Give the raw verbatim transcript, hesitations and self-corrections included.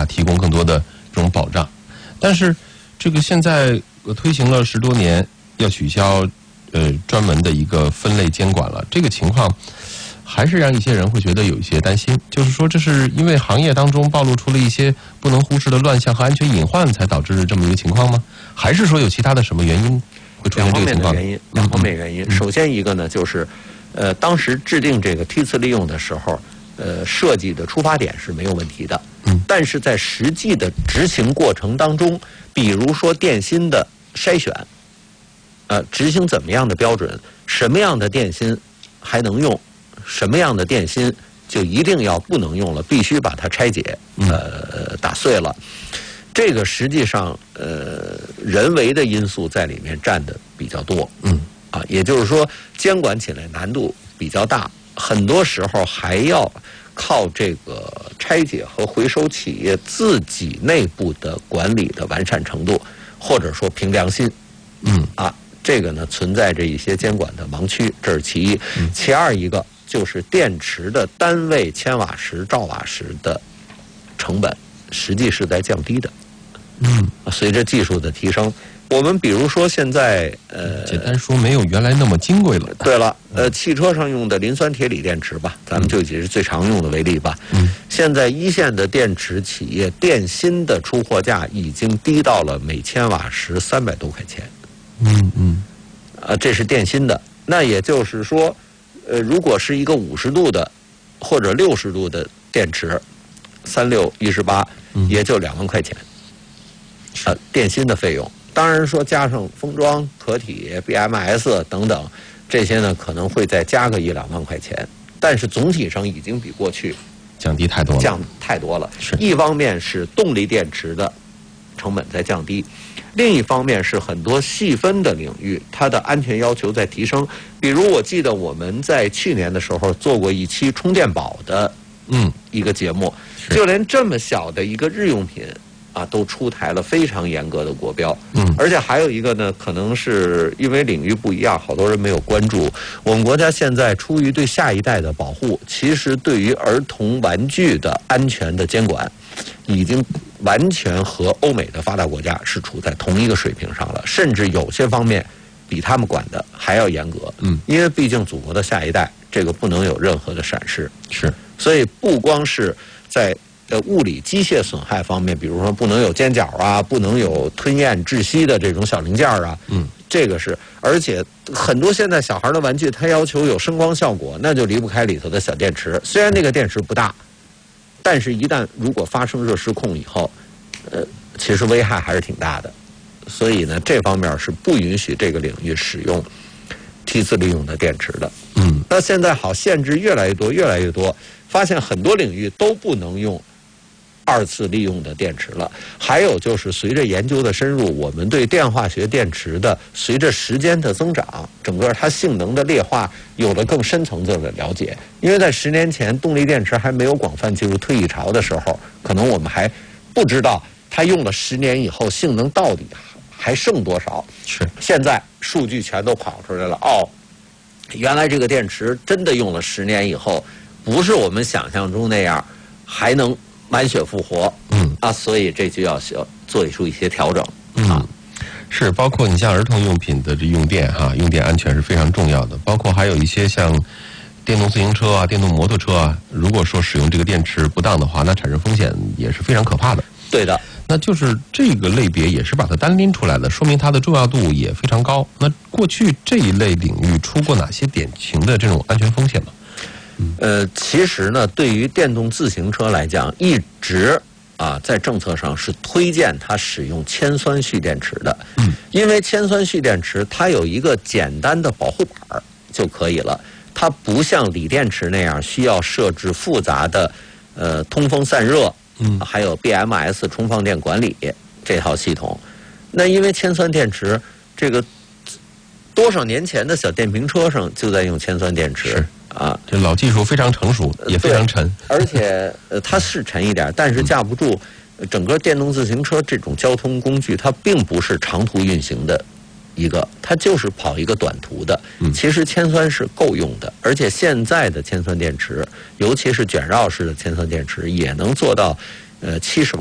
它提供更多的这种保障。但是这个现在推行了十多年，要取消呃专门的一个分类监管了，这个情况还是让一些人会觉得有一些担心，就是说这是因为行业当中暴露出了一些不能忽视的乱象和安全隐患才导致这么一个情况吗？还是说有其他的什么原因会出现这个情况？ 两方面的原因，两方面原因。首先一个呢，就是呃当时制定这个梯次利用的时候，呃设计的出发点是没有问题的，嗯，但是在实际的执行过程当中，比如说电芯的筛选，呃执行怎么样的标准，什么样的电芯还能用，什么样的电芯就一定要不能用了，必须把它拆解，呃，打碎了。这个实际上，呃，人为的因素在里面占的比较多，嗯，啊，也就是说，监管起来难度比较大，很多时候还要靠这个拆解和回收企业自己内部的管理的完善程度，或者说凭良心，嗯，啊。这个呢存在着一些监管的盲区，这是其一。其二一个就是电池的单位千瓦时、兆瓦时的成本，实际是在降低的。嗯，随着技术的提升，我们比如说现在呃， 简单说没有原来那么金贵了。 对了，呃，汽车上用的磷酸铁锂电池吧，咱们就以是最常用的为例吧。嗯，现在一线的电池企业电芯的出货价已经低到了每千瓦时三百多块钱。 嗯嗯， 啊，这是电芯的。那也就是说，呃，如果是一个五十度的或者六十度的电池，三六一十八，也就两万块钱。啊，电芯的费用，当然说加上封装、壳体、B M S 等等这些呢，可能会再加个一两万块钱。但是总体上已经比过去降低太多了， 降太多了。 是， 一方面是动力电池的成本在降低。另一方面是很多细分的领域，它的安全要求在提升。比如我记得我们在去年的时候做过一期充电宝的嗯一个节目，就连这么小的一个日用品啊，都出台了非常严格的国标。嗯，而且还有一个呢，可能是因为领域不一样，好多人没有关注。我们国家现在出于对下一代的保护，其实对于儿童玩具的安全的监管，已经完全和欧美的发达国家是处在同一个水平上了，甚至有些方面比他们管的还要严格。嗯，因为毕竟祖国的下一代，这个不能有任何的闪失。是，所以不光是在呃物理机械损害方面，比如说不能有尖角啊，不能有吞咽窒息的这种小零件啊。嗯，这个是，而且很多现在小孩的玩具，它要求有声光效果，那就离不开里头的小电池。虽然那个电池不大，但是一旦如果发生热失控以后，呃，其实危害还是挺大的。所以呢，这方面是不允许这个领域使用梯次利用的电池的。嗯，那现在好，限制越来越多，越来越多，发现很多领域都不能用二次利用的电池了。还有就是随着研究的深入，我们对电化学电池的随着时间的增长，整个它性能的劣化有了更深层次的了解。因为在十年前动力电池还没有广泛进入退役潮的时候，可能我们还不知道它用了十年以后性能到底还剩多少。是，现在数据全都跑出来了。哦，原来这个电池真的用了十年以后，不是我们想象中那样还能满血复活。嗯啊，所以这就要做出一些调整。啊， 是，包括你像儿童用品的这用电哈，用电安全是非常重要的。包括还有一些像电动自行车啊、电动摩托车啊，如果说使用这个电池不当的话，那产生风险也是非常可怕的。 对的， 那就是这个类别也是把它单拎出来的，说明它的重要度也非常高。那过去这一类领域出过哪些典型的这种安全风险呢？ 呃，其实呢，对于电动自行车来讲，一直啊在政策上是推荐它使用铅酸蓄电池的。嗯，因为铅酸蓄电池它有一个简单的保护板就可以了，它不像锂电池那样需要设置复杂的呃通风散热。嗯，还有 B M S 充放电管理这套系统。那因为铅酸电池，这个多少年前的小电瓶车上就在用铅酸电池啊， 这老技术非常成熟，也非常沉， 而且呃它是沉一点，但是架不住整个电动自行车这种交通工具，它并不是长途运行的一个，它就是跑一个短途的。其实铅酸是够用的，而且现在的铅酸电池，尤其是卷绕式的铅酸电池，也能做到呃七十瓦。